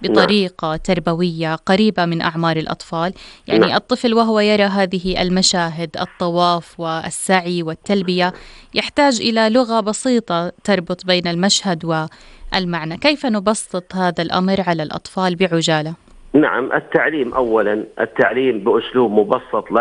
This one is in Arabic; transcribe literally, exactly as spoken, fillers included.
بطريقة تربوية قريبة من أعمار الأطفال. يعني نعم. الطفل وهو يرى هذه المشاهد، الطواف والسعي والتلبية، يحتاج إلى لغة بسيطة تربط بين المشهد والمعنى. كيف نبسط هذا الأمر على الأطفال بعجالة؟ نعم، التعليم أولا، التعليم بأسلوب مبسط.